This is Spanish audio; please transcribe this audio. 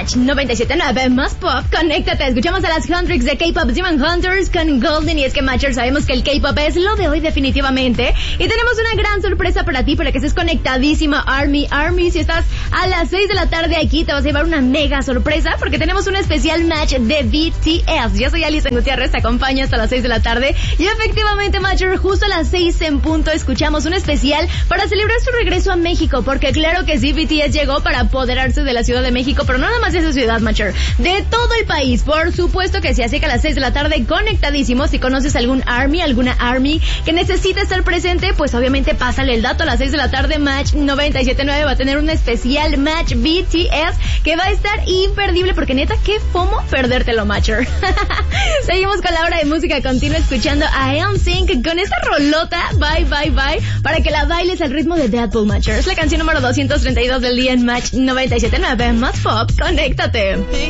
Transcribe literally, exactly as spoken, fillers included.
Match noventa y siete punto nueve más pop, conéctate. Escuchamos a las Huntrix de K-Pop Demon Hunters con Golden. Y es que, Matcher, sabemos que el K-Pop es lo de hoy definitivamente. Y tenemos una gran sorpresa para ti, para que estés conectadísima. Army, Army, si estás a las seis de la tarde aquí, te vas a llevar una mega sorpresa, porque tenemos un especial match de B T S. Yo soy Alison Gutiérrez, te acompaño hasta las seis de la tarde. Y efectivamente, Matcher, justo a las seis en punto escuchamos un especial para celebrar su regreso a México, porque claro que sí, B T S llegó para apoderarse de la Ciudad de México, pero no nada más de esa ciudad, Matcher, de todo el país, por supuesto que sí. Así que a las seis de la tarde, conectadísimos. Si conoces algún Army, alguna Army que necesita estar presente, pues obviamente pásale el dato. A las seis de la tarde, Match noventa y siete punto nueve va a tener un especial Match B T S que va a estar imperdible, porque neta, qué fomo perdértelo, Matcher. Seguimos con la hora de música continua, escuchando a N Sync con esta rolota, Bye Bye Bye, para que la bailes al ritmo de Deadpool, Matcher. Es la canción número doscientos treinta y dos del día en Match noventa y siete punto nueve más pop, conéctate.